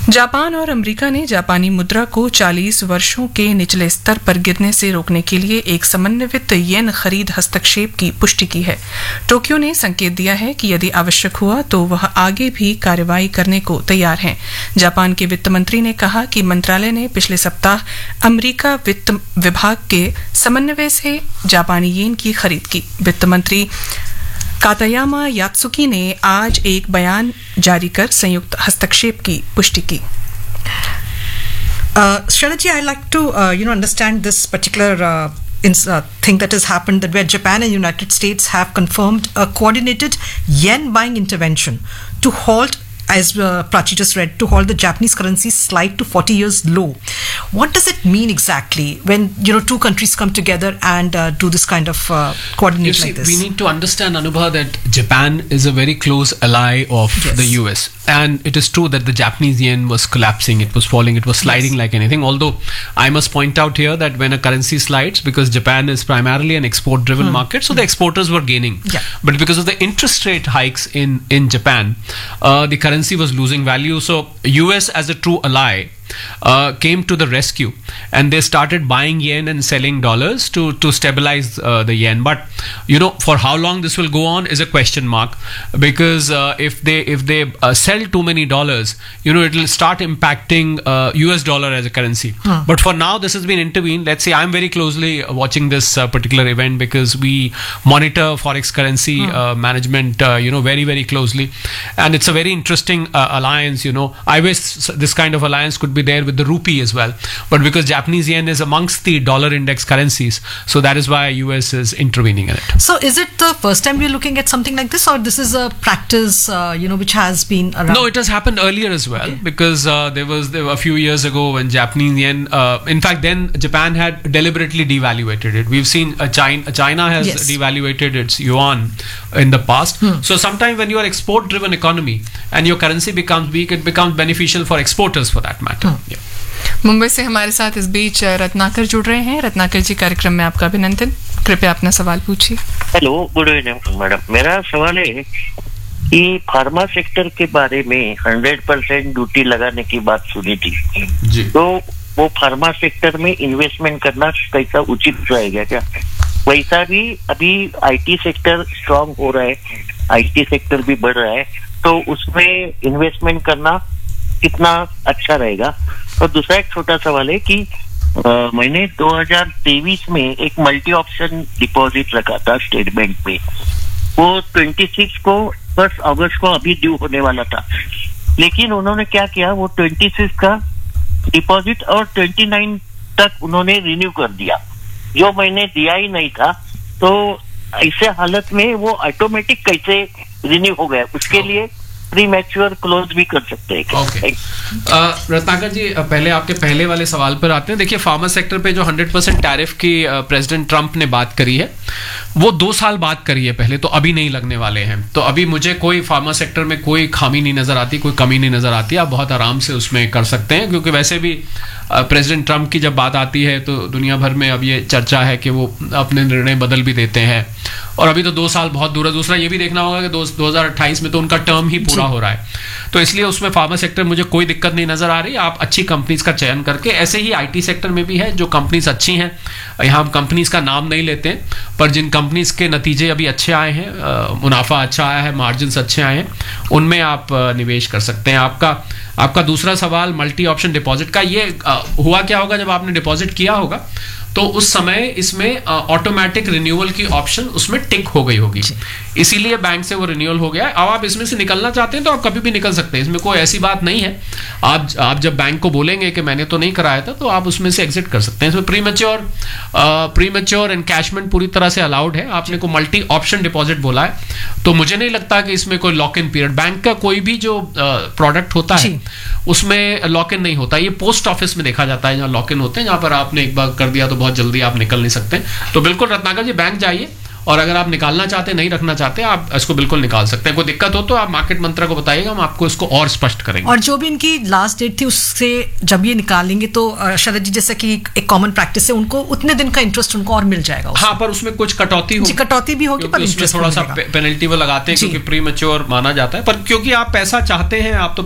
Japan और America ने जापानी मुद्रा को 40 वर्षों के निचले स्तर पर गिरने से रोकने के लिए एक समन्वित येन खरीद हस्तक्षेप की पुष्टि की है। टोक्यो ने संकेत दिया है कि यदि आवश्यक हुआ तो वह आगे भी कार्रवाई करने को तैयार है। जापान के वित्त मंत्री ने कहा कि मंत्रालय ने पिछले सप्ताह अमेरिका वित्त विभाग के समन्वय से जापानी येन की खरीद की। वित्त मंत्री कातायामा यात्सुकी ने आज एक बयान जारी कर संयुक्त हस्तक्षेप की पुष्टि की। Shalaji, I'd like to understand this particular thing that has happened, that where Japan and United States have confirmed a coordinated yen buying intervention to halt, as Prachi just read, to halt the Japanese currency slide to 40 years low. What does it mean exactly when two countries come together and do this kind of coordinate like this? We need to understand, Anubha, that Japan is a very close ally of the US. And it is true that the Japanese yen was collapsing, it was falling, it was sliding like anything. Although I must point out here that when a currency slides, because Japan is primarily an export-driven market, so the exporters were gaining. Yeah. But because of the interest rate hikes in Japan, the currency was losing value. So US, as a true ally, came to the rescue, and they started buying yen and selling dollars to stabilize the yen. But for how long this will go on is a question mark, because if they sell too many dollars, it will start impacting US dollar as a currency. But for now, this has been intervened. Let's say I'm very closely watching this particular event, because we monitor forex currency management very, very closely, and it's a very interesting alliance. I wish this kind of alliance could be there with the rupee as well, but because Japanese yen is amongst the dollar index currencies, so that is why US is intervening in it. So is it the first time we're looking at something like this, or this is a practice which has been around? No, it has happened earlier as well, because there were a few years ago when Japanese yen, in fact then Japan had deliberately devaluated it. We've seen China has devaluated its yuan in the past. So sometimes when you are export driven economy and your currency becomes weak, it becomes beneficial for exporters for that matter. Mumbai से हमारे साथ इस बीच रत्नाकर जुड़ रहे हैं। रत्नाकर जी, कार्यक्रम में आपका अभिनंदन। कृपया अपना सवाल पूछिए। Hello, good evening madam. मेरा सवाल है कि फार्मा सेक्टर के बारे में 100% ड्यूटी लगाने की बात सुनी थी जी, तो वो फार्मा सेक्टर में इन्वेस्टमेंट करना कैसा उचित रहेगा क्या? वैसा भी अभी आईटी सेक्टर स्ट्रांग हो रहा है, आईटी सेक्टर भी बढ़ रहा है, तो उसमें इन्वेस्टमेंट करना कितना अच्छा रहेगा? और दूसरा एक छोटा सवाल है कि मैंने 2023 में एक मल्टी ऑप्शन डिपॉजिट रखा था स्टेट बैंक में, वो 26 को 1 अगस्त को अभी ड्यू होने वाला था, लेकिन उन्होंने क्या किया, वो 26 का डिपॉजिट और 29 तक उन्होंने रिन्यू कर दिया, जो मैंने दिया ही नहीं था। तो ऐसे हालत में वो ऑटोमेटिक कैसे रिन्यू हो गया? उसके लिए प्री मैच्योर क्लोज भी कर सकते हैं। रत्नाकर जी, पहले आपके पहले वाले सवाल पर आते हैं। देखिए, फार्मा सेक्टर पे जो 100% टैरिफ की प्रेसिडेंट ट्रंप ने बात करी है, वो 2 साल बाद करी है पहले, तो अभी नहीं लगने वाले हैं। तो अभी मुझे कोई फार्मा सेक्टर में कोई खामी नहीं नजर आती, कोई कमी नहीं नजर आती। आप बहुत आराम से उसमें कर सकते हैं, क्योंकि वैसे भी प्रेसिडेंट ट्रंप की जब बात आती है तो दुनिया भर में अब ये चर्चा है कि वो अपने निर्णय बदल भी देते हैं, और अभी तो 2 साल बहुत दूर है। दूसरा ये भी देखना होगा कि 2028 में तो उनका टर्म ही पूरा हो रहा है, तो इसलिए उसमें फार्मा सेक्टर मुझे कोई दिक्कत नहीं नजर आ रही। आप अच्छी कंपनीज का चयन करके, ऐसे ही आईटी सेक्टर में भी है जो कंपनीज अच्छी हैं, यहाँ हम कंपनीज का नाम नहीं लेते हैं, पर जिन कंपनीज के नतीजे अभी अच्छे आए हैं, मुनाफा अच्छा आया है, मार्जिन्स अच्छे आए हैं, उनमें आप निवेश कर सकते हैं। आपका दूसरा सवाल मल्टी ऑप्शन डिपॉजिट का, ये हुआ क्या होगा जब आपने डिपॉजिट किया होगा तो उस समय इसमें ऑटोमेटिक रिन्यूअल की ऑप्शन उसमें टिक हो गई होगी, इसीलिए बैंक से वो रिन्यूअल हो गया है। अब आप इसमें से निकलना चाहते हैं तो आप कभी भी निकल सकते हैं, इसमें कोई ऐसी बात नहीं है। आप जब बैंक को बोलेंगे कि मैंने तो नहीं कराया था, तो आप उसमें से एग्जिट कर सकते हैं। इसमें प्रीमेच्योर एनकैशमेंट पूरी तरह से अलाउड है। आपने को मल्टी ऑप्शन डिपॉजिट बोला है, तो मुझे नहीं लगता कि इसमें कोई लॉक इन पीरियड, बैंक का कोई भी जो प्रोडक्ट होता है उसमें लॉक इन नहीं होता। ये पोस्ट ऑफिस में देखा जाता है जहाँ लॉक इन होते हैं, जहाँ पर आपने एक बार कर दिया तो बहुत जल्दी आप निकल नहीं सकते। तो बिल्कुल रत्नाकर जी, बैंक जाइए, और अगर आप निकालना चाहते हैं, नहीं रखना चाहते, आप इसको बिल्कुल निकाल सकते हैं। कोई दिक्कत हो तो आप मार्केट मंत्रा को बताइएगा, हम आपको इसको और स्पष्ट करेंगे। और जो भी इनकी लास्ट डेट थी उससे जब ये निकालेंगे तो शरद जी, जैसा कि एक कॉमन प्रैक्टिस है, उनको उतने दिन का इंटरेस्ट उनको और मिल जाएगा। हाँ, पर उसमें कुछ कटौती होगी, कटौती भी होगी, पर उसमें थोड़ा सा पेनल्टी वो लगाते हैं, क्योंकि प्री मैच्योर माना जाता है। पर क्योंकि आप पैसा चाहते हैं, आप तो